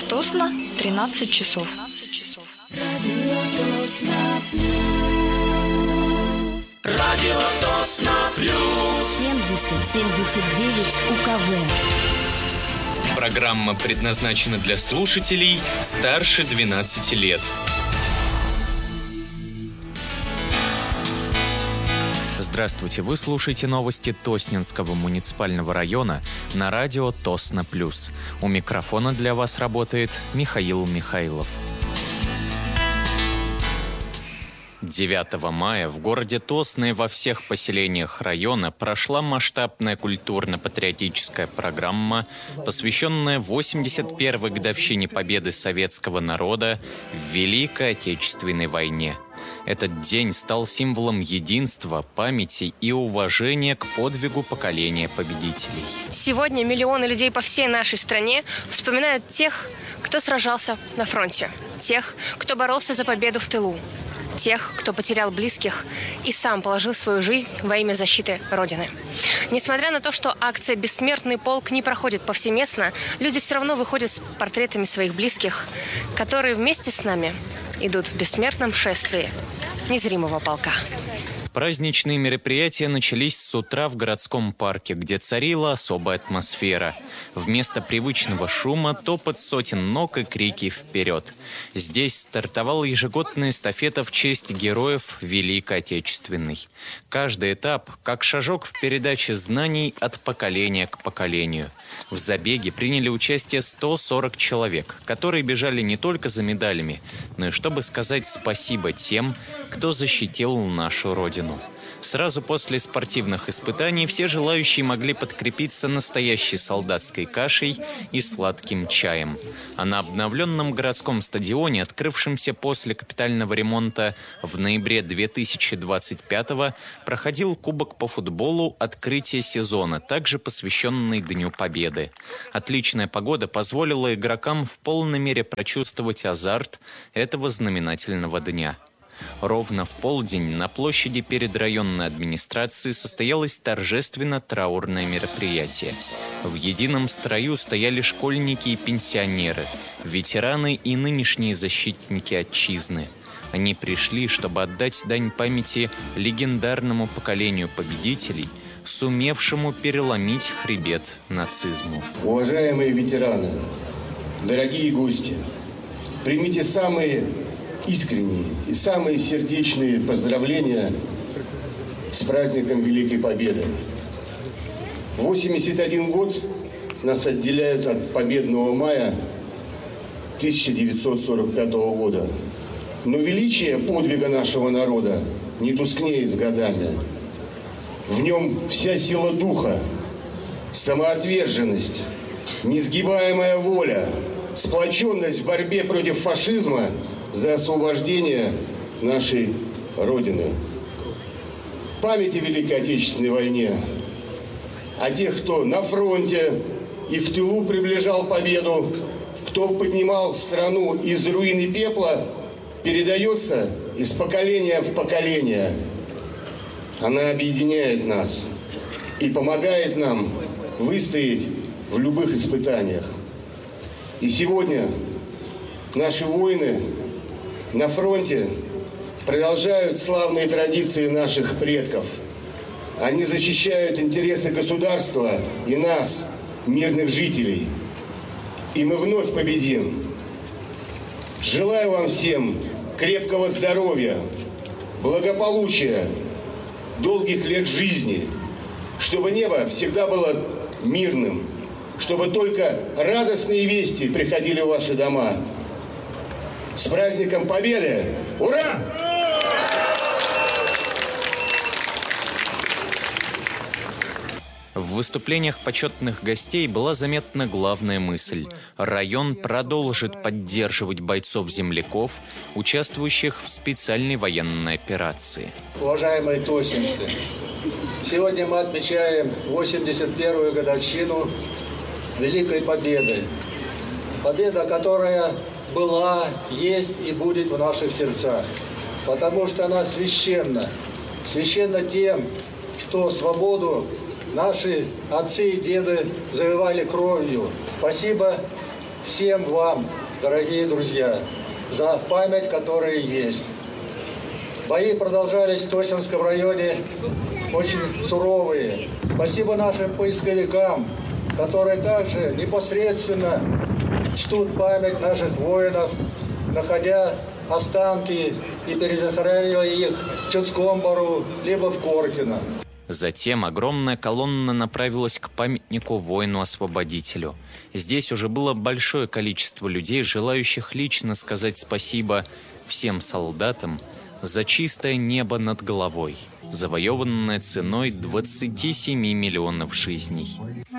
Тосно, 13 часов. Радио Тосно плюс 70-79 УКВ. Программа предназначена для слушателей старше 12 лет. Здравствуйте, вы слушаете новости Тосненского муниципального района на радио Тосно плюс. У микрофона для вас работает Михаил Михайлов. 9 мая в городе Тосно и во всех поселениях района прошла масштабная культурно-патриотическая программа, посвященная 81-й годовщине победы советского народа в Великой Отечественной войне. Этот день стал символом единства, памяти и уважения к подвигу поколения победителей. Сегодня миллионы людей по всей нашей стране вспоминают тех, кто сражался на фронте, тех, кто боролся за победу в тылу, тех, кто потерял близких и сам положил свою жизнь во имя защиты Родины. Несмотря на то, что акция «Бессмертный полк» не проходит повсеместно, люди все равно выходят с портретами своих близких, которые вместе с нами идут в бессмертном шествии незримого полка. Праздничные мероприятия начались с утра в городском парке, где царила особая атмосфера. Вместо привычного шума топот сотен ног и крики «Вперед!». Здесь стартовала ежегодная эстафета в честь героев Великой Отечественной. Каждый этап как шажок в передаче знаний от поколения к поколению. В забеге приняли участие 140 человек, которые бежали не только за медалями, но и чтобы сказать спасибо тем, кто защитил нашу Родину. Сразу после спортивных испытаний все желающие могли подкрепиться настоящей солдатской кашей и сладким чаем. А на обновленном городском стадионе, открывшемся после капитального ремонта в ноябре 2025-го, проходил Кубок по футболу «Открытие сезона», также посвященный Дню Победы. Отличная погода позволила игрокам в полной мере прочувствовать азарт этого знаменательного дня. Ровно в полдень на площади перед районной администрацией состоялось торжественно-траурное мероприятие. В едином строю стояли школьники и пенсионеры, ветераны и нынешние защитники отчизны. Они пришли, чтобы отдать дань памяти легендарному поколению победителей, сумевшему переломить хребет нацизму. Уважаемые ветераны, дорогие гости, примите самые искренние и самые сердечные поздравления с праздником Великой Победы. 81 год нас отделяют от победного мая 1945 года. Но величие подвига нашего народа не тускнеет с годами. В нем вся сила духа, самоотверженность, несгибаемая воля, сплоченность в борьбе против фашизма за освобождение нашей Родины. Память о Великой Отечественной войне, о тех, кто на фронте и в тылу приближал победу, кто поднимал страну из руин и пепла, передается из поколения в поколение. Она объединяет нас и помогает нам выстоять в любых испытаниях. И сегодня наши воины на фронте продолжают славные традиции наших предков. Они защищают интересы государства и нас, мирных жителей. И мы вновь победим. Желаю вам всем крепкого здоровья, благополучия, долгих лет жизни, чтобы небо всегда было мирным, чтобы только радостные вести приходили в ваши дома. С праздником Победы! Ура! В выступлениях почетных гостей была заметна главная мысль. Район продолжит поддерживать бойцов-земляков, участвующих в специальной военной операции. Уважаемые тосненцы, сегодня мы отмечаем 81-ю годовщину Великой Победы. Победа, которая была, есть и будет в наших сердцах. Потому что она священна. Священна тем, что свободу наши отцы и деды завоевали кровью. Спасибо всем вам, дорогие друзья, за память, которая есть. Бои продолжались в Тосинском районе очень суровые. Спасибо нашим поисковикам, которые также непосредственно чтут память наших воинов, находя останки и перезахоранивая их в Чудском Бору, либо в Коркино. Затем огромная колонна направилась к памятнику воину-освободителю. Здесь уже было большое количество людей, желающих лично сказать спасибо всем солдатам за чистое небо над головой, завоеванное ценой 27 миллионов жизней.